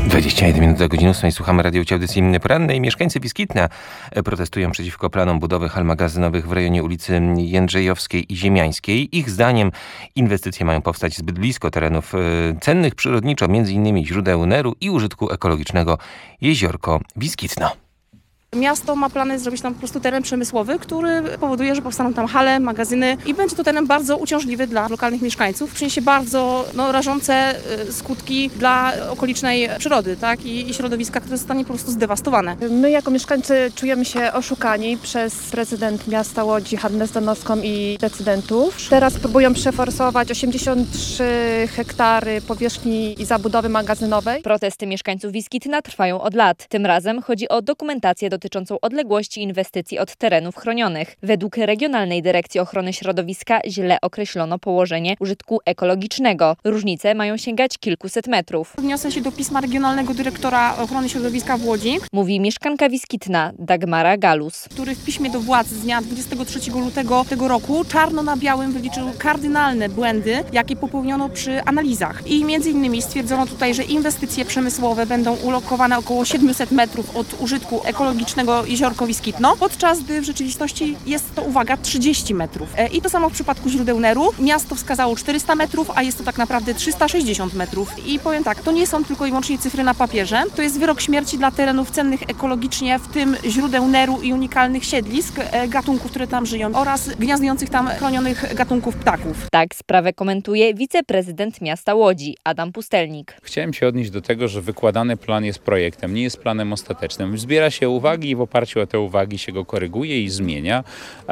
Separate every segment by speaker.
Speaker 1: 21 minut do godziny 8. Słuchamy radiowej audycji porannej. Mieszkańcy Wiskitna protestują przeciwko planom budowy hal magazynowych w rejonie ulicy Jędrzejowskiej i Ziemiańskiej. Ich zdaniem inwestycje mają powstać zbyt blisko terenów cennych przyrodniczo, m.in. źródeł Neru i użytku ekologicznego Jeziorko Wiskitno.
Speaker 2: Miasto ma plany zrobić tam po prostu teren przemysłowy, który powoduje, że powstaną tam hale, magazyny i będzie to teren bardzo uciążliwy dla lokalnych mieszkańców. Przyniesie bardzo rażące skutki dla okolicznej przyrody, tak? I środowiska, które zostanie po prostu zdewastowane.
Speaker 3: My jako mieszkańcy czujemy się oszukani przez prezydent miasta Łodzi, Hannę Zdanowską i decydentów. Teraz próbują przeforsować 83 hektary powierzchni i zabudowy magazynowej.
Speaker 4: Protesty mieszkańców Wiskitna trwają od lat. Tym razem chodzi o dokumentację dotyczącą odległości inwestycji od terenów chronionych. Według Regionalnej Dyrekcji Ochrony Środowiska źle określono położenie użytku ekologicznego. Różnice mają sięgać kilkuset metrów.
Speaker 2: Odniosę się do pisma Regionalnego Dyrektora Ochrony Środowiska w Łodzi,
Speaker 4: mówi mieszkanka Wiskitna Dagmara Galus,
Speaker 2: który w piśmie do władz z dnia 23 lutego tego roku czarno na białym wyliczył kardynalne błędy, jakie popełniono przy analizach. I między innymi stwierdzono tutaj, że inwestycje przemysłowe będą ulokowane około 700 metrów od użytku ekologicznego Jeziorko Wiskitno, podczas gdy w rzeczywistości jest to, uwaga, 30 metrów. I to samo w przypadku źródeł Neru. Miasto wskazało 400 metrów, a jest to tak naprawdę 360 metrów. I powiem tak, to nie są tylko i wyłącznie cyfry na papierze. To jest wyrok śmierci dla terenów cennych ekologicznie, w tym źródeł Neru i unikalnych siedlisk, gatunków, które tam żyją oraz gniazdujących tam chronionych gatunków ptaków.
Speaker 4: Tak sprawę komentuje wiceprezydent miasta Łodzi, Adam Pustelnik.
Speaker 5: Chciałem się odnieść do tego, że wykładany plan jest projektem, nie jest planem ostatecznym. Zbiera się uwagi i w oparciu o te uwagi się go koryguje i zmienia,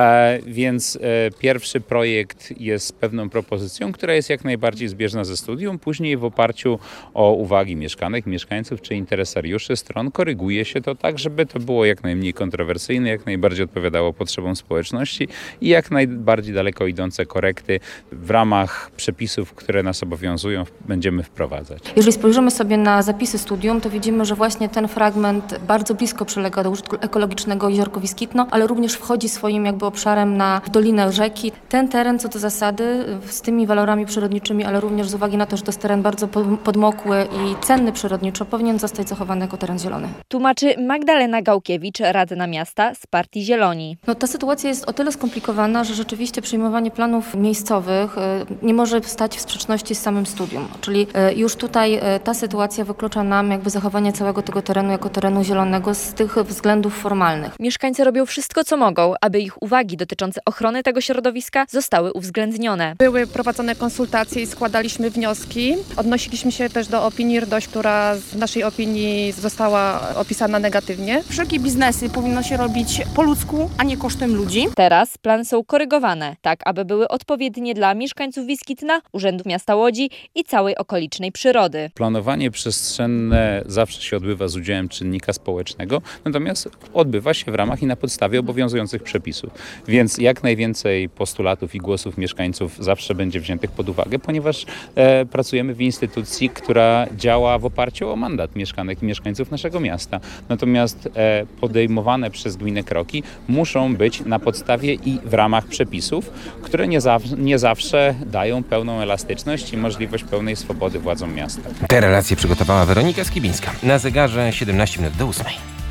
Speaker 5: więc pierwszy projekt jest pewną propozycją, która jest jak najbardziej zbieżna ze studium. Później w oparciu o uwagi mieszkanek, mieszkańców czy interesariuszy stron koryguje się to tak, żeby to było jak najmniej kontrowersyjne, jak najbardziej odpowiadało potrzebom społeczności i jak najbardziej daleko idące korekty w ramach przepisów, które nas obowiązują, będziemy wprowadzać.
Speaker 6: Jeżeli spojrzymy sobie na zapisy studium, to widzimy, że właśnie ten fragment bardzo blisko przylega do użytku ekologicznego Jeziorko Wiskitno, ale również wchodzi swoim jakby obszarem na dolinę rzeki. Ten teren co do zasady z tymi walorami przyrodniczymi, ale również z uwagi na to, że to jest teren bardzo podmokły i cenny przyrodniczo, powinien zostać zachowany jako teren zielony.
Speaker 4: Tłumaczy Magdalena Gałkiewicz, radna miasta z Partii Zieloni.
Speaker 6: Ta sytuacja jest o tyle skomplikowana, że rzeczywiście przyjmowanie planów miejscowych nie może stać w sprzeczności z samym studium. Czyli już tutaj ta sytuacja wyklucza nam jakby zachowanie całego tego terenu jako terenu zielonego z tych względów formalnych.
Speaker 4: Mieszkańcy robią wszystko, co mogą, aby ich uwagi dotyczące ochrony tego środowiska zostały uwzględnione.
Speaker 3: Były prowadzone konsultacje i składaliśmy wnioski. Odnosiliśmy się też do opinii RDOŚ, która w naszej opinii została opisana negatywnie.
Speaker 2: Wszelkie biznesy powinno się robić po ludzku, a nie kosztem ludzi.
Speaker 4: Teraz plany są korygowane, tak aby były odpowiednie dla mieszkańców Wiskitna, Urzędu Miasta Łodzi i całej okolicznej przyrody.
Speaker 5: Planowanie przestrzenne zawsze się odbywa z udziałem czynnika społecznego, natomiast odbywa się w ramach i na podstawie obowiązujących przepisów. Więc jak najwięcej postulatów i głosów mieszkańców zawsze będzie wziętych pod uwagę, ponieważ pracujemy w instytucji, która działa w oparciu o mandat mieszkanek i mieszkańców naszego miasta. Natomiast podejmowane przez gminę kroki muszą być na podstawie i w ramach przepisów, które nie zawsze dają pełną elastyczność i możliwość pełnej swobody władzom miasta.
Speaker 1: Te relacje przygotowała Weronika Skibińska. Na zegarze 17 minut do 8.